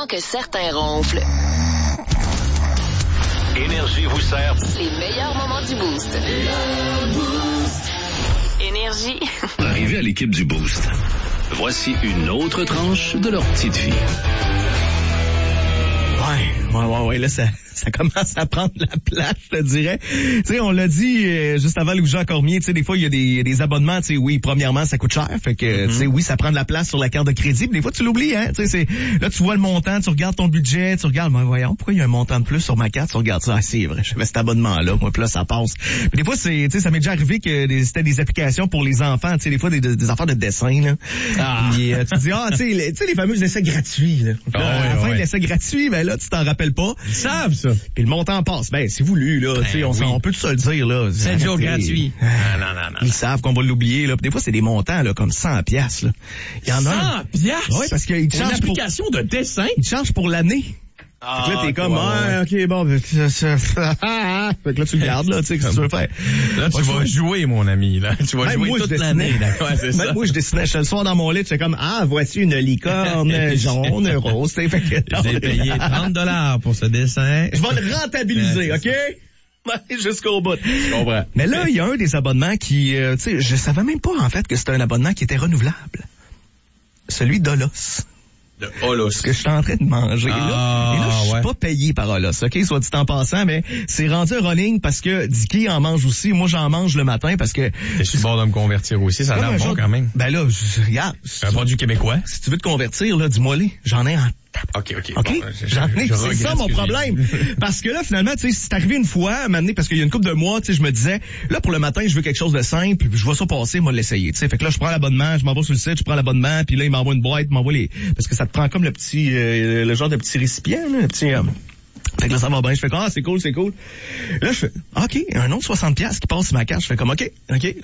avant que certains ronflent. Énergie vous sert Les meilleurs moments du Boost. Énergie. Arrivé à l'équipe du Boost. Voici une autre tranche de leur petite vie. Ouais, là, ça commence à prendre la place, je te dirais. Tu sais, on l'a dit juste avant Louis-Jean Cormier, tu sais, des fois, il y a des abonnements, tu sais, oui, premièrement, ça coûte cher, fait que, tu sais, oui, ça prend de la place sur la carte de crédit, puis des fois, tu l'oublies, hein, tu sais, là, tu vois le montant, tu regardes ton budget, tu regardes, ben, voyons, pourquoi il y a un montant de plus sur ma carte, tu regardes ça, c'est vrai, j'avais cet abonnement-là, moi, puis là, ça passe. Puis des fois, tu sais, ça m'est déjà arrivé que c'était des applications pour les enfants, tu sais, des fois, des affaires de dessin, là. Puis, tu te dis, tu sais, les fameux essais gratuits, là. Puis là, à la fin de l'essai gratuit, ben là, tu t'en rappelles pas. Ils savent ça. Puis le montant passe. Ben, c'est voulu, là. Tu sais, on peut tout se le dire, là. C'est un jour gratuit. Non. Ils savent qu'on va l'oublier, là. Puis des fois, c'est des montants, là, comme 100 piastres, là. Il y en a. 100 piastres? Oui, parce qu'ils te chargent une application de dessin? Ils te chargent pour l'année. Fait que là, t'es comme, ok, bon, fait que là, tu le gardes, là, tu sais, qu'est-ce que tu veux faire? Là, tu vas jouer, mon ami, là. Tu vas jouer toute l'année, là. Ouais, c'est ça. Même moi, je dessinais, j'étais le soir dans mon lit, j'étais comme, voici une licorne jaune, rose, tu sais, fait que... J'ai payé $30 pour ce dessin. Je vais le rentabiliser, ok? Jusqu'au bout. Je comprends. Mais là, il y a un des abonnements qui, tu sais, je savais même pas, en fait, que c'était un abonnement qui était renouvelable. Celui d'Olos. De Olos. Ce que je suis en train de manger là. Et là, je suis pas payé par Olos, ok, soit dit en passant, mais c'est rendu un rolling parce que Dicky en mange aussi. Moi, j'en mange le matin parce que... Je suis bon de me convertir aussi, ça a l'air bon quand même. Ben là, regarde. C'est un produit québécois. Si tu veux te convertir, là, dis-moi-les. J'en ai en OK. Bon, j'en ai, c'est ça mon problème. Parce que là, finalement, tu sais, c'est arrivé une fois, à un moment donné, parce qu'il y a une couple de mois, tu sais, je me disais, là, pour le matin, je veux quelque chose de simple, puis je vois ça passer, moi, l'essayer, tu sais. Fait que là, je prends l'abonnement, je m'en vais sur le site, je prends l'abonnement, puis là, il m'envoie une boîte, il m'envoie parce que ça te prend comme le petit, le genre de petit récipient, là, le petit, fait que là, ça va bien. Je fais comme, c'est cool. Là, je fais, OK, un autre 60$ qui passe sur ma carte. Je fais comme, OK,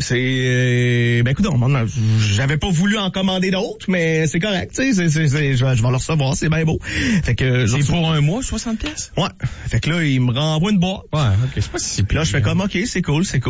c'est, ben, écoute, j'avais pas voulu en commander d'autres, mais c'est correct, tu sais, je vais le recevoir, c'est bien beau. Fait que, c'est pour un mois, 60$? Ouais. Fait que là, il me renvoie une boîte. Ouais, OK, c'est pas si puis là, je fais comme, OK, c'est cool. C'est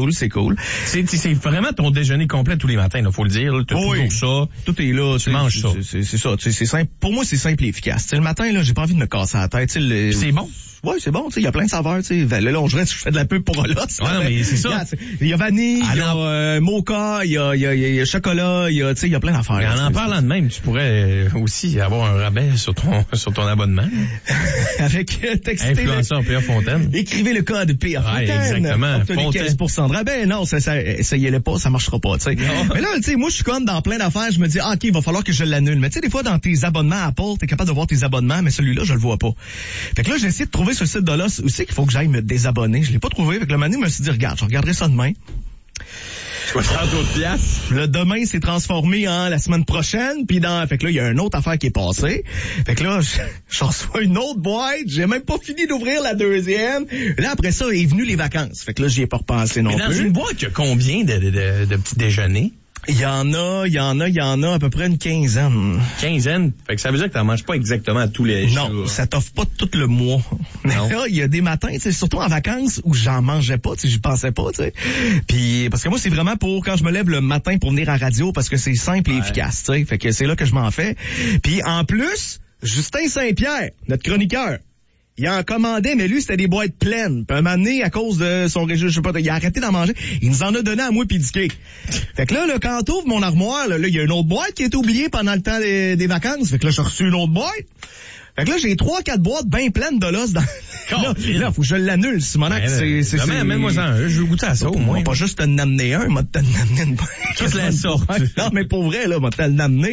vraiment ton déjeuner complet tous les matins, là, faut le dire, là. T'as toujours ça. Tout est là. Tu manges ça. C'est ça, tu sais, c'est simple. Pour moi, c'est simple et efficace. T'sais, le matin, là, j'ai pas envie de me casser la tête, tu sais, c'est bon. Ouais, c'est bon, tu sais, il y a plein de saveurs, tu sais. Là, on dirait que je fais de la pub pour Olos. Ouais, non, mais c'est ça. Il y a vanille, il y a mocha, il y a chocolat, il y a, tu sais, il y a plein d'affaires. Et en parlant de même, tu pourrais aussi avoir un rabais sur ton abonnement. Avec textez influenceur P.A. Fontaine. Écrivez le code P.A. Fontaine. Ouais, exactement. Obtenez 15% de rabais. Non, essayez-le pas, ça marchera pas, tu sais. Mais là, tu sais, moi, je suis comme dans plein d'affaires, je me dis, OK, il va falloir que je l'annule. Mais tu sais, des fois, dans tes abonnements Apple, t'es capable de voir tes abonnements, mais celui-là, je le vois pas. Fait que là, j'ai essayé de trouver sur le site d'Olos aussi qu'il faut que j'aille me désabonner. Je l'ai pas trouvé. Fait que le matin, je me suis dit, regarde, je regarderai ça demain. 60 autres piastres. Le demain s'est transformé en la semaine prochaine, puis fait que là, il y a une autre affaire qui est passée. Fait que là, j'en reçois une autre boîte, j'ai même pas fini d'ouvrir la deuxième. Là, après ça, est venu les vacances. Fait que là, j'y ai pas repensé non plus. Mais dans une boîte, il y a combien de petits déjeuners? Il y en a à peu près une quinzaine. Fait que ça veut dire que t'en manges pas exactement tous les jours. Non, ça t'offre pas tout le mois. Mais là, il y a des matins, tu sais, surtout en vacances, où j'en mangeais pas, tu sais, j'y pensais pas, tu sais. Puis, parce que moi, c'est vraiment pour quand je me lève le matin pour venir à radio, parce que c'est simple et efficace, tu sais. Fait que c'est là que je m'en fais. Puis, en plus, Justin Saint-Pierre, notre chroniqueur, il en commandait, mais lui, c'était des boîtes pleines. Puis un moment donné, à cause de son régime, je sais pas, il a arrêté d'en manger. Il nous en a donné à moi pis Dicky. Fait que là, quand t'ouvres mon armoire, là, il y a une autre boîte qui a été oubliée pendant le temps des vacances. Fait que là, j'ai reçu une autre boîte. Fait que là, j'ai 3-4 boîtes bien pleines d'Olos dans... là, faut que je l'annule, Simonac. Amène-moi ça un. Je veux goûter à ça, au moins. Pas juste te l'amener un, moi, te l'amener une... Toute la sorte. Non, mais pour vrai, là, moi, te l'amener.